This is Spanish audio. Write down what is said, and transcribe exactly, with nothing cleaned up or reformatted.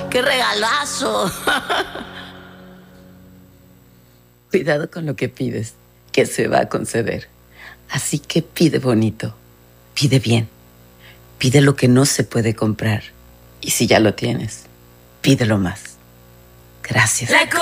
¡Qué regalazo! Cuidado con lo que pides, que se va a conceder. Así que pide bonito, pide bien, pide lo que no se puede comprar. Y si ya lo tienes, pídelo más. Gracias.